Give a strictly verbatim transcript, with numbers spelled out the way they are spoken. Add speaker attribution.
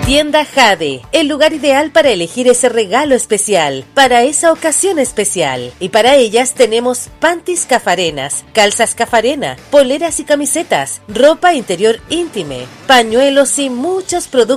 Speaker 1: Tienda Jade, el lugar ideal para elegir ese regalo especial, para esa ocasión especial. Y para ellas tenemos panties cafarenas, calzas cafarena, poleras y camisetas, ropa interior íntime, pañuelos y muchos productos